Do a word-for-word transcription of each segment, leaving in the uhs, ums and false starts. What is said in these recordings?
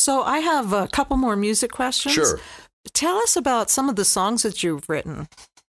So I have a couple more music questions. Sure. Tell us about some of the songs that you've written.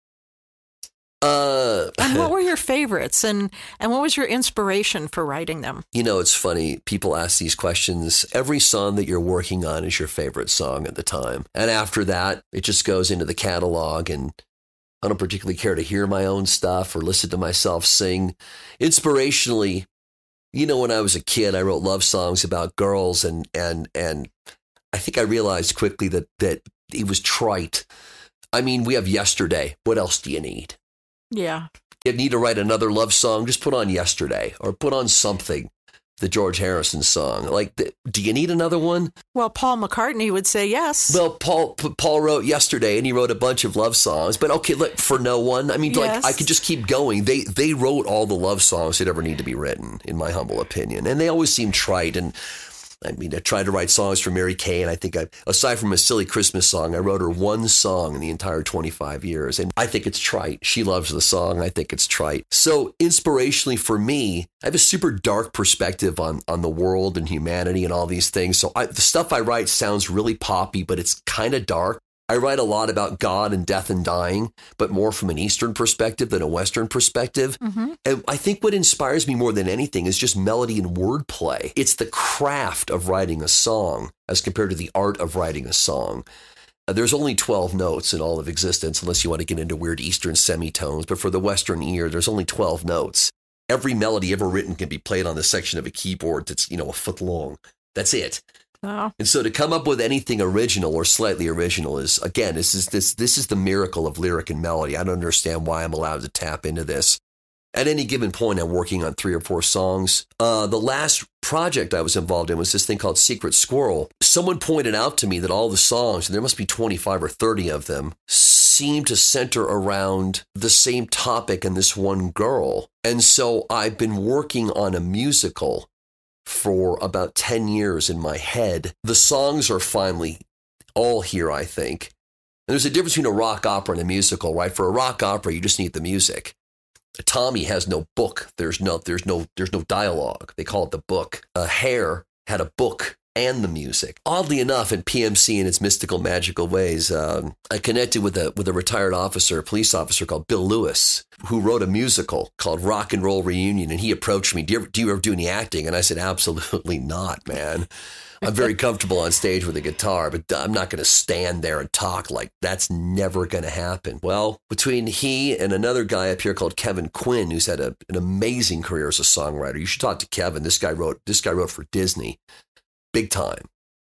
Uh, and what were your favorites, and, and what was your inspiration for writing them? You know, it's funny. People ask these questions. Every song that you're working on is your favorite song at the time. And after that, it just goes into the catalog, and I don't particularly care to hear my own stuff or listen to myself sing. Inspirationally, you know, when I was a kid, I wrote love songs about girls, and and and I think I realized quickly that that it was trite. I mean, we have Yesterday. What else do you need? Yeah. You need to write another love song, just put on Yesterday or put on Something, the George Harrison song. Like, the, do you need another one? Well, Paul McCartney would say yes. Well, Paul Paul wrote Yesterday, and he wrote a bunch of love songs. But okay, look, for no one. I mean, yes. like, I could just keep going. They they wrote all the love songs that ever need to be written, in my humble opinion. And they always seem trite. And I mean, I tried to write songs for Mary Kay, and I think I, aside from a silly Christmas song, I wrote her one song in the entire twenty-five years. And I think it's trite. She loves the song. I think it's trite. So inspirationally for me, I have a super dark perspective on, on the world and humanity and all these things. So I, the stuff I write sounds really poppy, but it's kind of dark. I write a lot about God and death and dying, but more from an Eastern perspective than a Western perspective. Mm-hmm. And I think what inspires me more than anything is just melody and wordplay. It's the craft of writing a song as compared to the art of writing a song. Uh, there's only twelve notes in all of existence, unless you want to get into weird Eastern semitones. But for the Western ear, there's only twelve notes. Every melody ever written can be played on the section of a keyboard that's, you know, a foot long. That's it. Wow. And so to come up with anything original or slightly original is, again, this is this this is the miracle of lyric and melody. I don't understand why I'm allowed to tap into this. At any given point, I'm working on three or four songs. Uh, the last project I was involved in was this thing called Secret Squirrel. Someone pointed out to me that all the songs, and there must be twenty-five or thirty of them, seem to center around the same topic and this one girl. And so I've been working on a musical for about ten years in my head. The songs are finally all here, I think. And there's a difference between a rock opera and a musical, right? For a rock opera, you just need the music. Tommy has no book. There's no, there's no, there's no dialogue. They call it the book. Uh, Hair had a book and the music. Oddly enough, in P M C and its mystical, magical ways, um, I connected with a with a retired officer, a police officer called Bill Lewis, who wrote a musical called Rock and Roll Reunion. And he approached me, do you ever, do you ever do any acting? And I said, absolutely not, man. I'm very comfortable on stage with a guitar, but I'm not going to stand there and talk. Like, that's never going to happen. Well, between he and another guy up here called Kevin Quinn, who's had a, an amazing career as a songwriter. You should talk to Kevin. This guy wrote, this guy wrote for Disney. Big time.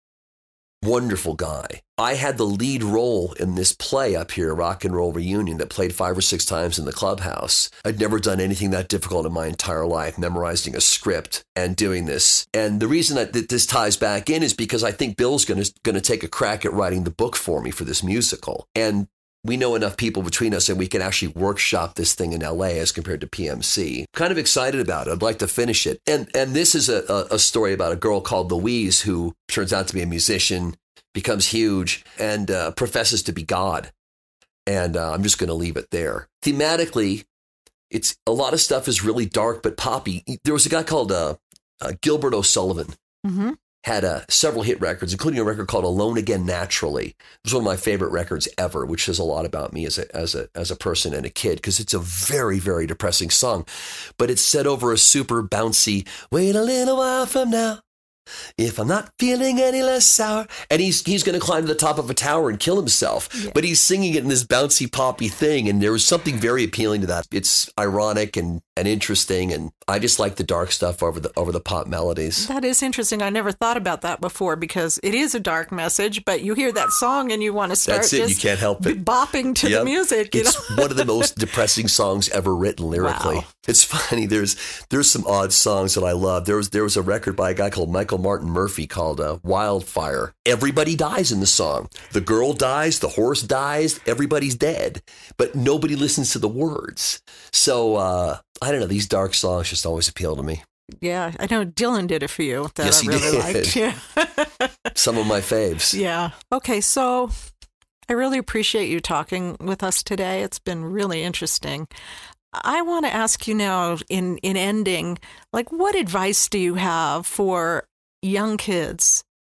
Wonderful guy. I had the lead role in this play up here, Rock and Roll Reunion, that played five or six times in the clubhouse. I'd never done anything that difficult in my entire life, memorizing a script and doing this. And the reason that this ties back in is because I think Bill's going to going to take a crack at writing the book for me for this musical. And we know enough people between us, and we can actually workshop this thing in L A as compared to P M C. Kind of excited about it. I'd like to finish it. And and this is a, a, a story about a girl called Louise who turns out to be a musician, becomes huge, and uh, professes to be God. And uh, I'm just going to leave it there. Thematically, it's a lot of stuff is really dark but poppy. There was a guy called uh, uh, Gilbert O'Sullivan. Mm-hmm. Had uh, several hit records, including a record called Alone Again Naturally. It was one of my favorite records ever, which says a lot about me as a as a as a person and a kid, because it's a very, very depressing song. But it's set over a super bouncy, wait a little while from now, if I'm not feeling any less sour. And he's he's going to climb to the top of a tower and kill himself. Yeah. But he's singing it in this bouncy poppy thing. And there was something very appealing to that. It's ironic and, and interesting. And I just like the dark stuff over the over the pop melodies. That is interesting. I never thought about that before, because it is a dark message, but you hear that song and you want to start That's it. just You can't help it. bopping to yep. the music. You it's know? one of the most depressing songs ever written lyrically. Wow. It's funny. There's there's some odd songs that I love. There was there was a record by a guy called Michael Martin Murphey called uh, Wildfire. Everybody dies in the song. The girl dies, the horse dies, everybody's dead, but nobody listens to the words. So uh, I don't know. These dark songs just always appeal to me. Yeah, I know Dylan did it for you. That yes, I he really did. liked. Yeah. Some of my faves. Yeah. Okay, so I really appreciate you talking with us today. It's been really interesting. I want to ask you now, in, in ending, like, what advice do you have for young kids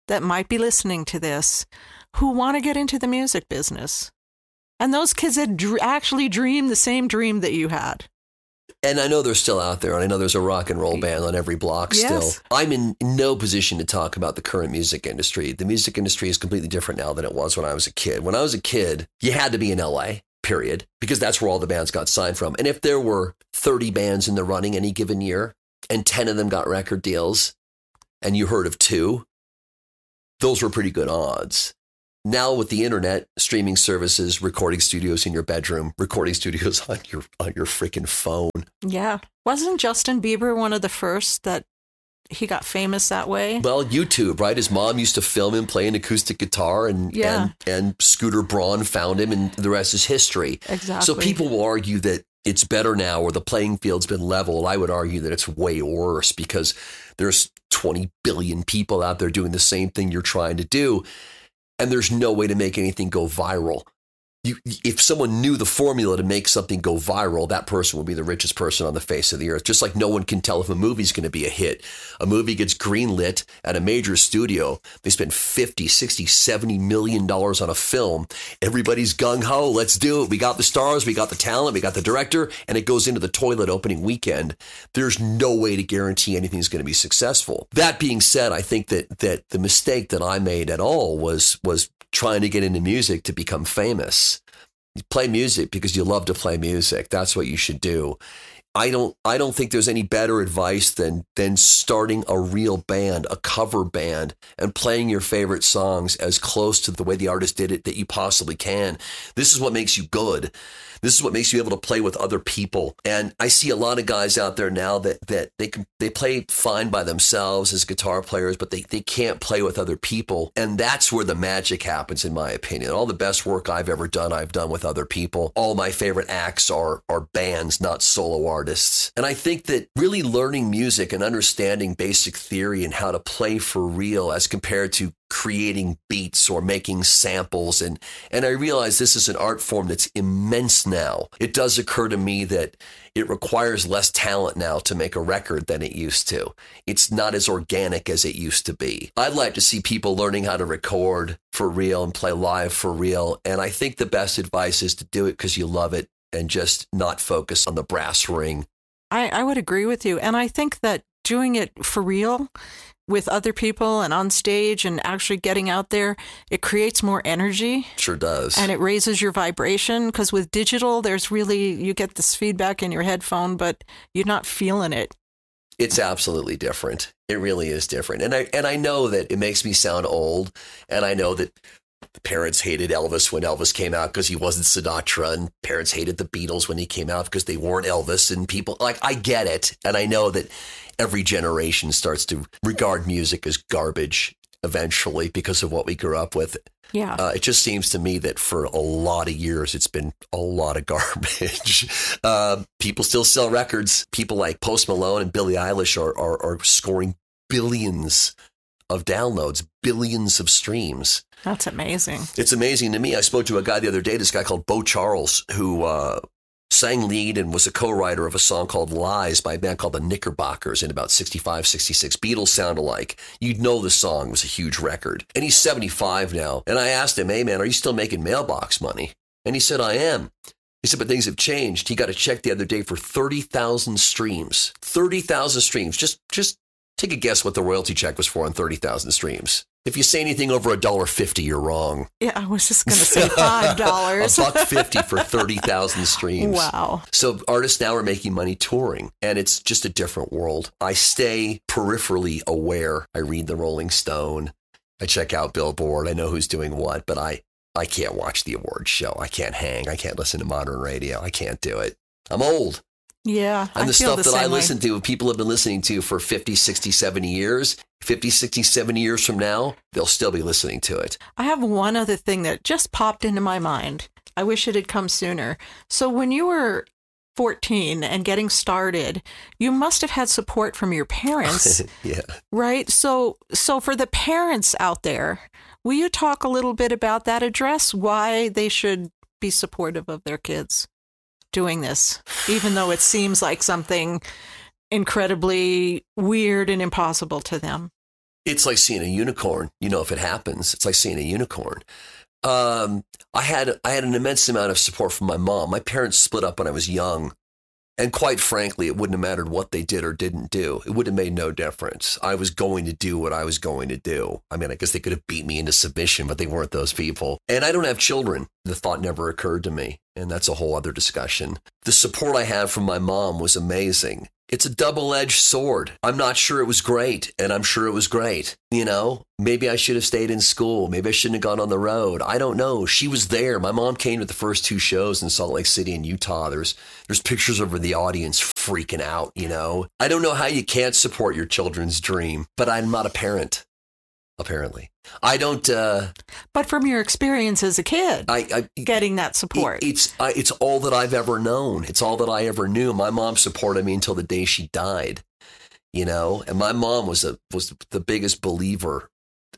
that might be listening to this who want to get into the music business. And those kids had dr- actually dreamed the same dream that you had. And I know they're still out there, and I know there's a rock and roll band on every block still. Yes. I'm in no position to talk about the current music industry. The music industry is completely different now than it was when I was a kid. When I was a kid, you had to be in L A, period, because that's where all the bands got signed from. And if there were thirty bands in the running any given year, and ten of them got record deals, and you heard of two, those were pretty good odds. Now with the internet, streaming services, recording studios in your bedroom, recording studios on your on your freaking phone. Yeah. Wasn't Justin Bieber one of the first that he got famous that way? Well, YouTube, right? His mom used to film him playing acoustic guitar, and yeah. and, and Scooter Braun found him, and the rest is history. Exactly. So people will argue that it's better now, or the playing field's been leveled. I would argue that it's way worse because there's twenty billion people out there doing the same thing you're trying to do. And there's no way to make anything go viral. You, if someone knew the formula to make something go viral, that person would be the richest person on the face of the earth. Just like no one can tell if a movie's going to be a hit. A movie gets greenlit at a major studio. They spend fifty, sixty, seventy million dollars on a film. Everybody's gung-ho. Let's do it. We got the stars. We got the talent. We got the director. And it goes into the toilet opening weekend. There's no way to guarantee anything's going to be successful. That being said, I think that that the mistake that I made at all was was trying to get into music to become famous. You play music because you love to play music. That's what you should do. I don't I don't think there's any better advice than than starting a real band, a cover band, and playing your favorite songs as close to the way the artist did it that you possibly can. This is what makes you good. This is what makes you able to play with other people. And I see a lot of guys out there now that that they can they play fine by themselves as guitar players, but they, they can't play with other people. And that's where the magic happens, in my opinion. All the best work I've ever done, I've done with other people. All my favorite acts are are bands, not solo artists. And I think that really learning music and understanding basic theory and how to play for real as compared to creating beats or making samples. And, and I realize this is an art form that's immense now. It does occur to me that it requires less talent now to make a record than it used to. It's not as organic as it used to be. I'd like to see people learning how to record for real and play live for real. And I think the best advice is to do it because you love it and just not focus on the brass ring. I, I would agree with you. And I think that doing it for real with other people and on stage and actually getting out there, it creates more energy. Sure does. And it raises your vibration, because with digital, there's really, you get this feedback in your headphone, but you're not feeling it. It's absolutely different. It really is different. And I and I know that it makes me sound old, and I know that the parents hated Elvis when Elvis came out because he wasn't Sinatra, and parents hated the Beatles when he came out because they weren't Elvis, and people, like, I get it. And I know that every generation starts to regard music as garbage eventually because of what we grew up with. Yeah. Uh, it just seems to me that for a lot of years, it's been a lot of garbage. uh, people still sell records. People like Post Malone and Billie Eilish are, are, are scoring billions of downloads, billions of streams. That's amazing. It's amazing to me. I spoke to a guy the other day, this guy called Bo Charles, who uh, sang lead and was a co-writer of a song called Lies by a band called the Knickerbockers in about sixty-five, sixty-six. Beatles sound alike. You'd know the song was a huge record. And he's seventy-five now. And I asked him, hey, man, are you still making mailbox money? And he said, I am. He said, but things have changed. He got a check the other day for thirty thousand streams. thirty thousand streams. Just, just take a guess what the royalty check was for on thirty thousand streams. If you say anything over a dollar fifty, you're wrong. Yeah, I was just going to say five dollars. A buck fifty for thirty thousand streams. Wow. So artists now are making money touring, and it's just a different world. I stay peripherally aware. I read the Rolling Stone. I check out Billboard. I know who's doing what, but I, I can't watch the awards show. I can't hang. I can't listen to modern radio. I can't do it. I'm old. Yeah. And I the feel stuff the that I same listen way. to, people have been listening to for fifty, sixty, seventy years. fifty, sixty, seventy years from now, they'll still be listening to it. I have one other thing that just popped into my mind. I wish it had come sooner. So when you were fourteen and getting started, you must have had support from your parents, Yeah. right? So, so for the parents out there, will you talk a little bit about that? Address why they should be supportive of their kids doing this, even though it seems like something incredibly weird and impossible to them. It's like seeing a unicorn. You know, if it happens, it's like seeing a unicorn. Um, I had I had an immense amount of support from my mom. My parents split up when I was young. And quite frankly, it wouldn't have mattered what they did or didn't do. It would have made no difference. I was going to do what I was going to do. I mean, I guess they could have beat me into submission, but they weren't those people. And I don't have children. The thought never occurred to me. And that's a whole other discussion. The support I had from my mom was amazing. It's a double-edged sword. I'm not sure it was great, and I'm sure it was great. You know, maybe I should have stayed in school. Maybe I shouldn't have gone on the road. I don't know. She was there. My mom came to the first two shows in Salt Lake City and Utah. There's there's pictures of her, the audience freaking out, you know. I don't know how you can't support your children's dream, but I'm not a parent, apparently. I don't. Uh, but from your experience as a kid, I, I, getting that support, it, it's I, it's all that I've ever known. It's all that I ever knew. My mom supported me until the day she died, you know. And my mom was a was the biggest believer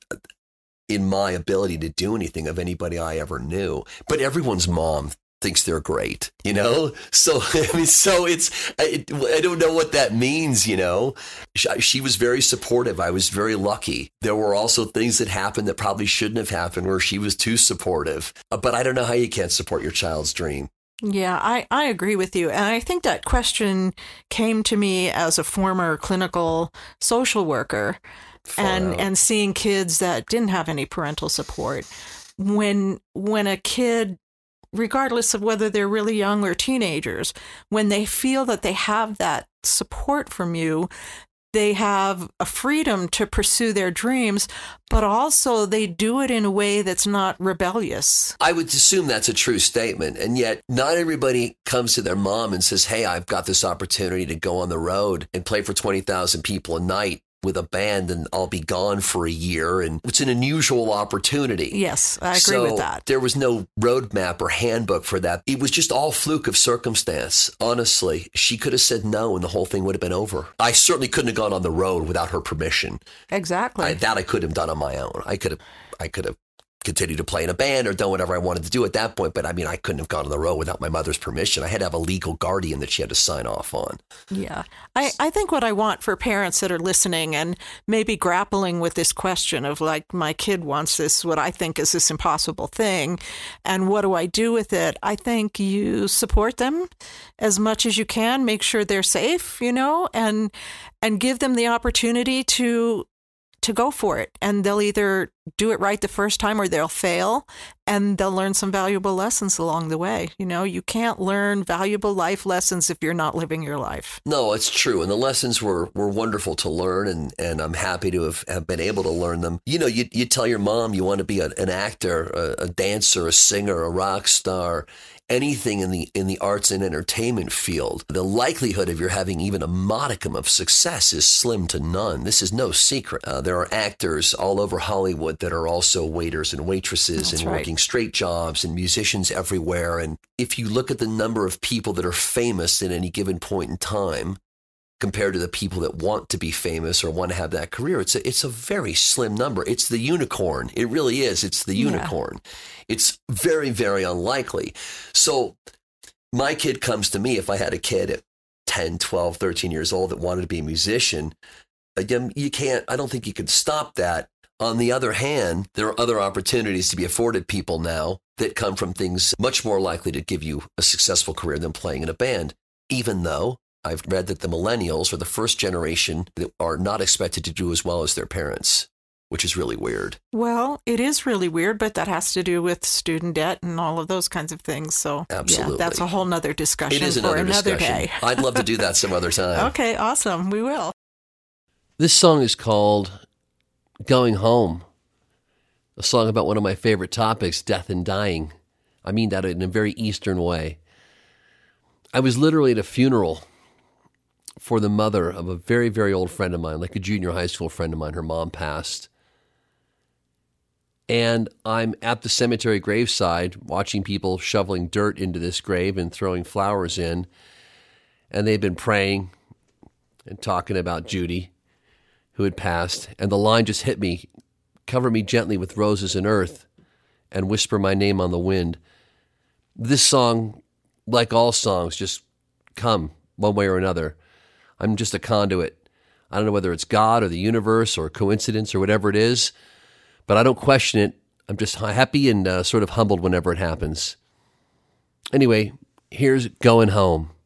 in my ability to do anything of anybody I ever knew. But everyone's mom thinks they're great, you know? So, I mean, so it's, I, I don't know what that means, you know? She, she was very supportive. I was very lucky. There were also things that happened that probably shouldn't have happened where she was too supportive. But I don't know how you can't support your child's dream. Yeah, I, I agree with you. And I think that question came to me as a former clinical social worker and, and seeing kids that didn't have any parental support. When, when a kid, regardless of whether they're really young or teenagers, when they feel that they have that support from you, they have a freedom to pursue their dreams, but also they do it in a way that's not rebellious. I would assume that's a true statement. And yet not everybody comes to their mom and says, hey, I've got this opportunity to go on the road and play for twenty thousand people a night with a band, and I'll be gone for a year. And it's an unusual opportunity. Yes, I agree so with that. There was no roadmap or handbook for that. It was just all fluke of circumstance. Honestly, she could have said no and the whole thing would have been over. I certainly couldn't have gone on the road without her permission. Exactly. I, that I could have done on my own. I could have, I could have continued to play in a band or done whatever I wanted to do at that point. But I mean, I couldn't have gone on the road without my mother's permission. I had to have a legal guardian that she had to sign off on. Yeah. I, I think what I want for parents that are listening and maybe grappling with this question of like, my kid wants this, what I think is this impossible thing, and what do I do with it? I think you support them as much as you can, make sure they're safe, you know, and and give them the opportunity to to go for it. And they'll either do it right the first time or they'll fail, and they'll learn some valuable lessons along the way. You know, you can't learn valuable life lessons if you're not living your life. No, it's true. And the lessons were, were wonderful to learn, and, and I'm happy to have, have been able to learn them. You know, you, you tell your mom you want to be a, an actor, a, a dancer, a singer, a rock star, anything in the in the arts and entertainment field. The likelihood of your having even a modicum of success is slim to none. This is no secret. Uh, there are actors all over Hollywood that are also waiters and waitresses That's and right. working straight jobs, and musicians everywhere. And if you look at the number of people that are famous at any given point in time, compared to the people that want to be famous or want to have that career, it's a, it's a very slim number. It's the unicorn. It really is. It's the unicorn. Yeah. It's very, very unlikely. So my kid comes to me, if I had a kid at ten, twelve, thirteen years old that wanted to be a musician, again, you can't, I don't think you could stop that. On the other hand, there are other opportunities to be afforded people now that come from things much more likely to give you a successful career than playing in a band, even though I've read that the millennials are the first generation that are not expected to do as well as their parents, which is really weird. Well, it is really weird, but that has to do with student debt and all of those kinds of things. So absolutely, yeah, that's a whole nother discussion it is for another, another discussion. day. I'd love to do that some other time. Okay, awesome. We will. This song is called Going Home, a song about one of my favorite topics, death and dying. I mean that in a very Eastern way. I was literally at a funeral for the mother of a very, very old friend of mine, like a junior high school friend of mine. Her mom passed. And I'm at the cemetery graveside watching people shoveling dirt into this grave and throwing flowers in. And they've been praying and talking about Judy, who had passed. And the line just hit me, cover me gently with roses and earth and whisper my name on the wind. This song, like all songs, just come one way or another. I'm just a conduit. I don't know whether it's God or the universe or coincidence or whatever it is, but I don't question it. I'm just happy and uh, sort of humbled whenever it happens. Anyway, here's Going Home.